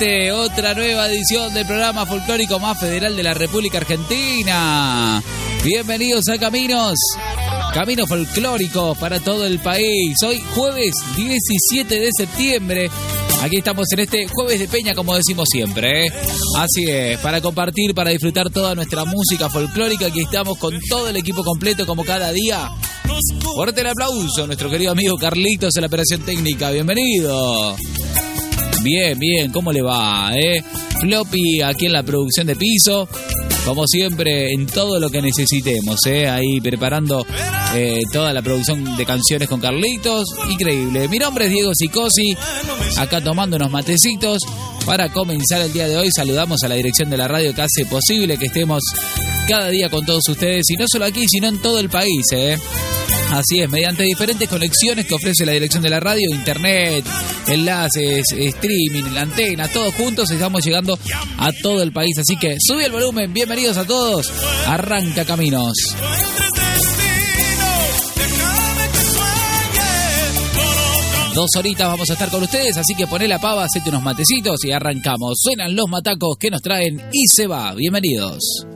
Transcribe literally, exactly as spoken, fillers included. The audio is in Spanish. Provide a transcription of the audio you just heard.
Excelente, otra nueva edición del programa folclórico más federal de la República Argentina. Bienvenidos a Caminos, Caminos folclóricos para todo el país. Hoy jueves diecisiete de septiembre. Aquí estamos en este jueves de peña, como decimos siempre, ¿eh? Así es, para compartir, para disfrutar toda nuestra música folclórica. Aquí estamos con todo el equipo completo, como cada día. Fuerte el aplauso a nuestro querido amigo Carlitos en la operación técnica. Bienvenido. Bien, bien, ¿cómo le va? Eh? Floppy aquí en la producción de piso. Como siempre, en todo lo que necesitemos, ¿eh? Ahí preparando eh, toda la producción de canciones con Carlitos. Increíble. Mi nombre es Diego Sicosi, acá tomando unos matecitos. Para comenzar el día de hoy, saludamos a la dirección de la radio que hace posible que estemos cada día con todos ustedes. Y no solo aquí, sino en todo el país, ¿eh? Así es, mediante diferentes conexiones que ofrece la dirección de la radio, internet, enlaces, streaming, la antena, todos juntos estamos llegando a todo el país. Así que sube el volumen, bienvenidos a todos. Arranca Caminos. Dos horitas vamos a estar con ustedes, así que poné la pava, hacete unos matecitos y arrancamos. Suenan los matacos que nos traen y se va. Bienvenidos.